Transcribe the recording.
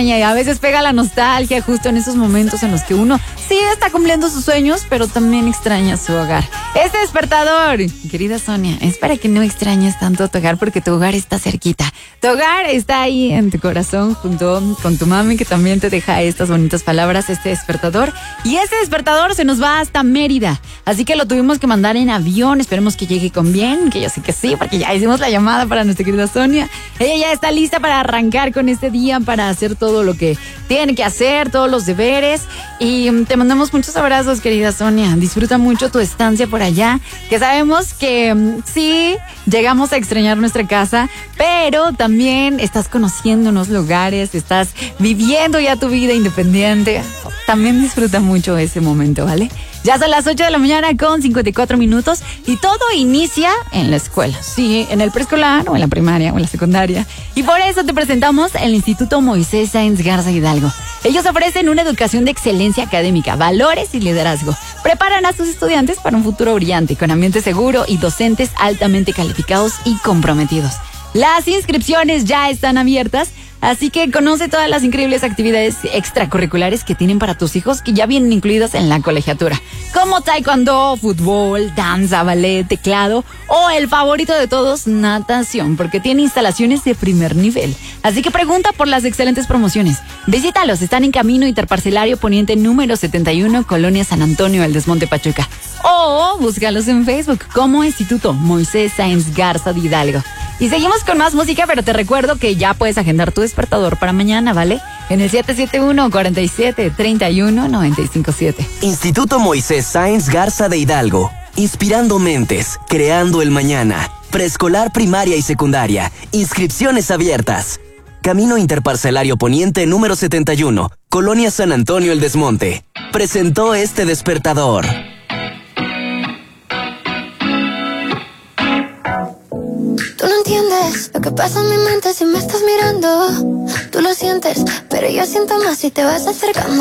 extraña y a veces pega la nostalgia justo en esos momentos en los que uno sí está cumpliendo sus sueños, pero también extraña su hogar. Este despertador, querida Sonia, es para que no extrañes tanto tu hogar porque tu hogar está cerquita. Tu hogar está ahí en tu corazón junto con tu mami que también te deja estas bonitas palabras, este despertador. Y este despertador se nos va hasta Mérida, así que lo tuvimos que mandar en avión. Esperemos que llegue con bien, que yo sé que sí, porque ya hicimos la llamada para nuestra querida Sonia. Ella ya está lista para arrancar con este día, para hacer todo lo que tiene que hacer, todos los deberes. Y te mandamos muchos abrazos, querida Sonia. Disfruta mucho tu estancia por allá, que sabemos que sí, llegamos a extrañar nuestra casa, pero también estás conociendo unos lugares, estás viviendo ya tu vida independiente. También disfruta mucho ese momento, ¿vale? Ya son las 8 de la mañana con 54 minutos y todo inicia en la escuela. Sí, en el preescolar o en la primaria o en la secundaria. Y por eso te presentamos el Instituto Moisés Sáenz Garza Hidalgo. Ellos ofrecen una educación de excelencia académica, valores y liderazgo. Preparan a sus estudiantes para un futuro brillante, con ambiente seguro y docentes altamente calificados y comprometidos. Las inscripciones ya están abiertas, así que conoce todas las increíbles actividades extracurriculares que tienen para tus hijos que ya vienen incluidas en la colegiatura, como taekwondo, fútbol, danza, ballet, teclado o el favorito de todos, natación, porque tiene instalaciones de primer nivel. Así que pregunta por las excelentes promociones. Visítalos, están en Camino Interparcelario Poniente número 71, Colonia San Antonio, El Desmonte, Pachuca. O búscalos en Facebook como Instituto Moisés Sáenz Garza de Hidalgo. Y seguimos con más música, pero te recuerdo que ya puedes agendar tu despertador para mañana, ¿vale? En el 771-47-31-957. Instituto Moisés Sáenz Garza de Hidalgo. Inspirando mentes, creando el mañana. Preescolar, primaria y secundaria. Inscripciones abiertas. Camino Interparcelario Poniente número 71, Colonia San Antonio, El Desmonte. Presentó este despertador. Tú no entiendes lo que pasa en mi mente si me estás mirando. Tú lo sientes, pero yo siento más si te vas acercando.